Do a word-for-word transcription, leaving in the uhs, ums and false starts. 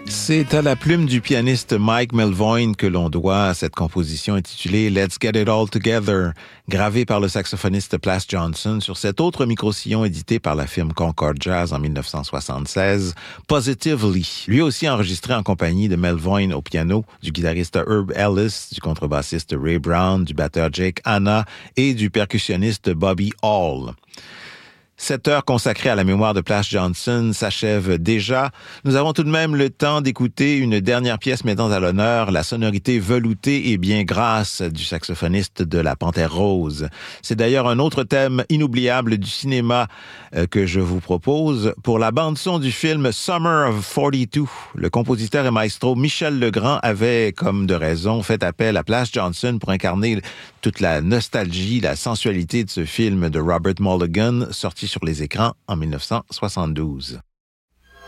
C'est à la plume du pianiste Mike Melvoin que l'on doit cette composition intitulée « Let's Get It All Together », gravée par le saxophoniste Plas Johnson sur cet autre micro-sillon édité par la firme Concord Jazz en dix-neuf cent soixante-seize, « Positively », lui aussi enregistré en compagnie de Melvoin au piano, du guitariste Herb Ellis, du contrebassiste Ray Brown, du batteur Jake Hanna et du percussionniste Bobby Hall. Cette heure consacrée à la mémoire de Plas Johnson s'achève déjà. Nous avons tout de même le temps d'écouter une dernière pièce mettant à l'honneur la sonorité veloutée et bien grasse du saxophoniste de la Panthère Rose. C'est d'ailleurs un autre thème inoubliable du cinéma euh, que je vous propose. Pour la bande-son du film Summer of forty-two, le compositeur et maestro Michel Legrand avait, comme de raison, fait appel à Plas Johnson pour incarner toute la nostalgie, la sensualité de ce film de Robert Mulligan, sorti sur les écrans en dix-neuf cent soixante-douze.